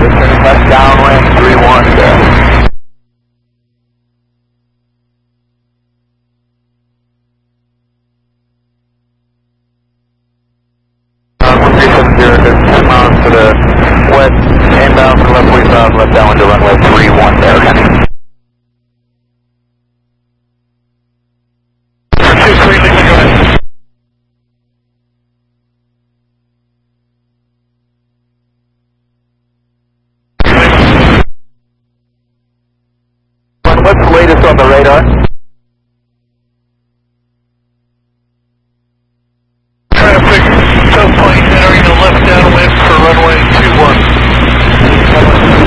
Turning left downwind, 3-1 there. One 370, 10 miles to the west, inbound for left 45, left downwind to runway 3-1 there, again. 2-3, go ahead. What's the latest on the radar?